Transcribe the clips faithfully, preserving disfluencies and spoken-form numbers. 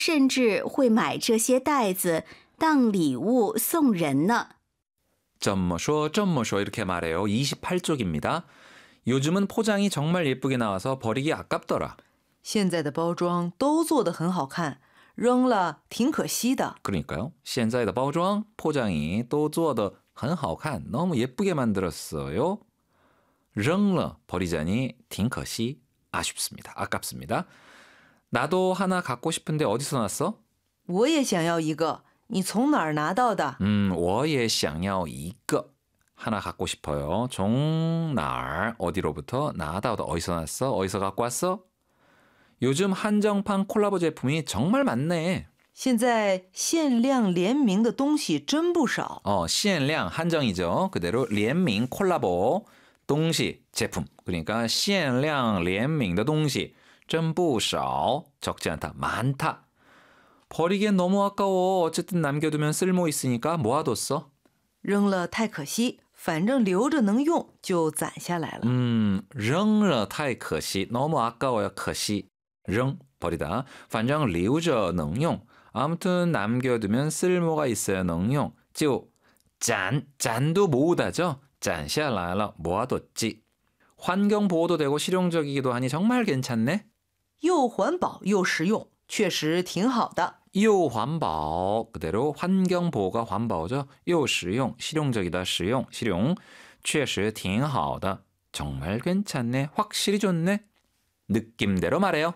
甚至会买这些袋子当礼物送人呢。 점머쇼 점머쇼 이렇게 말해요. 이십팔 쪽입니다. 요즘은 포장이 정말 예쁘게 나와서 버리기 아깝더라. 现在的包装都做得很好看，扔了挺可惜的。 그러니까요. 现在的包装 포장이 또 做得很好看. 너무 예쁘게 만들었어요. 扔了 버리자니 挺可惜 아쉽습니다. 아깝습니다. 나도 하나 갖고 싶은데 어디서 났어? 我也想要一个，你从哪儿拿到的？ 음, 我也想要一个. 하나 갖고 싶어요. 종哪儿 어디로부터 나다오다 어디서 났어? 어디서 갖고 왔어? 요즘 한정판 콜라보 제품이 정말 많네. 现在限量联名的东西真不少。 어, 限量 한정이죠. 그대로 联名 콜라보 동시 제품. 그러니까 限量联名的东西真不少. 적지 않다. 많다. 버리기엔 너무 아까워. 어쨌든 남겨두면 쓸모 있으니까 모아뒀어. 扔了太可惜，反正留着能用就攒下来了。 음, 扔了太可惜. 너무 아까워요. 可惜. 扔 버리다. 反正留着能用. 아무튼 남겨두면 쓸모가 있어요. 能用. 就 짠, 짠도 모으다죠. 攒下来了 모아뒀지. 환경 보호도 되고 실용적이기도 하니 정말 괜찮네. 又环保又实用，确实挺好的。 요环保 그대로 환경 보호가 환보죠. 요 실용, 실용적이다. 실용, 실용. 确实挺好的. 정말 괜찮네. 확실히 좋네. 느낌대로 말해요.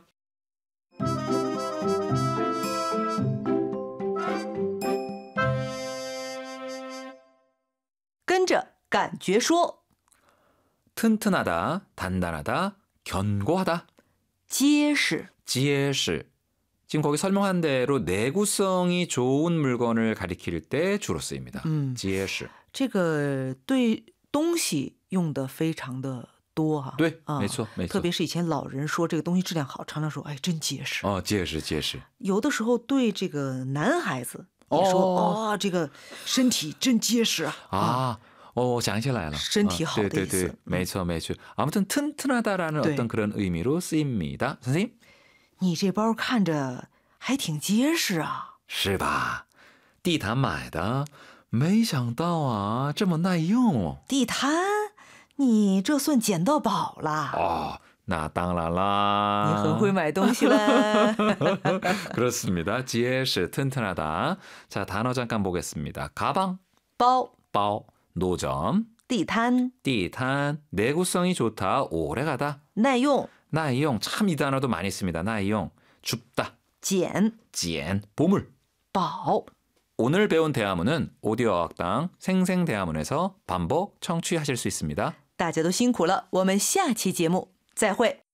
跟着感觉说， 튼튼하다, 단단하다, 견고하다. 结实。 结实. 지금 거기 설명한 대로 내구성이 좋은 물건을 가리킬 때 주로 쓰입니다. 嗯， 结实. 这个对东西用的非常的多哈。 对， 啊， 没错，没错。 特别是以前老人说这个东西质量好，常常说哎真结实。 哦，结实结实。 有的时候对这个男孩子也说哦哦这个身体真结实啊。 아, 어, 想起来了. 身体好的意思。 对对对, 没错没错. 아무튼 튼튼하다라는 네. 어떤 그런 의미로 쓰입니다. 선생님? 你这包看着还挺结实啊。 是吧？地毯买的，没想到啊，这么耐用。 地摊，你这算捡到宝啦。 어, 那当然啦。 你很会买东西了。 그렇습니다. 지혜시 튼튼하다. 자, 단어 잠깐 보겠습니다. 가방, 包、 包, 노점, 地摊、 地摊, 내구성이 좋다, 오래가다. 耐用、 나이용, 참 이 단어도 많이 씁니다. 나이용, 줍다, 捡、 찐, 보물. 宝。 오늘 배운 대화문은 오디오 어학당 생생대화문에서 반복 청취하실 수 있습니다. 大家都辛苦了，我们下期节目再会。